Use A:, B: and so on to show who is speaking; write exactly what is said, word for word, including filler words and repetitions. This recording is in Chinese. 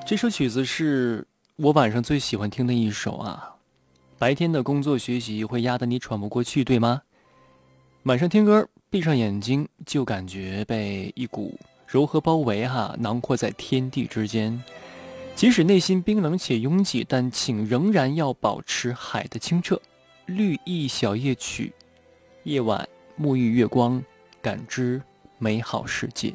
A: 这首曲子是我晚上最喜欢听的一首啊。白天的工作学习会压得你喘不过气，对吗？晚上听歌，闭上眼睛就感觉被一股柔和包围哈，囊括在天地之间。即使内心冰冷且拥挤，但请仍然要保持海的清澈。绿意小夜曲，夜晚沐浴月光，感知美好世界。